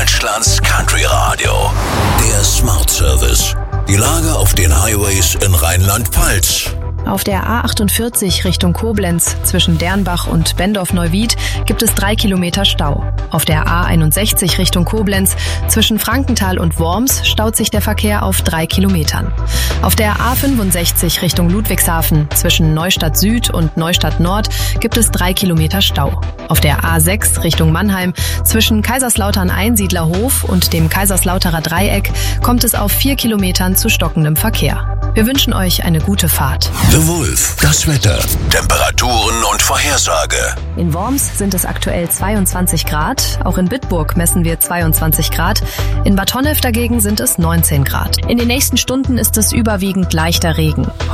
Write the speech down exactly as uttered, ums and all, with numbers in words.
Deutschlands Country Radio. Der Smart Service. Die Lage auf den Highways in Rheinland-Pfalz. Auf der A achtundvierzig Richtung Koblenz zwischen Dernbach und Bendorf-Neuwied gibt es drei Kilometer Stau. Auf der A einundsechzig Richtung Koblenz zwischen Frankenthal und Worms staut sich der Verkehr auf drei Kilometern. Auf der A fünfundsechzig Richtung Ludwigshafen zwischen Neustadt Süd und Neustadt Nord gibt es drei Kilometer Stau. Auf der A sechs Richtung Mannheim zwischen Kaiserslautern-Einsiedlerhof und dem Kaiserslauterer Dreieck kommt es auf vier Kilometern zu stockendem Verkehr. Wir wünschen euch eine gute Fahrt. The Wolf, das Wetter, Temperaturen und Vorhersage. In Worms sind es aktuell zweiundzwanzig Grad. Auch in Bitburg messen wir zweiundzwanzig Grad. In Bad Honnef dagegen sind es neunzehn Grad. In den nächsten Stunden ist es überwiegend leichter Regen.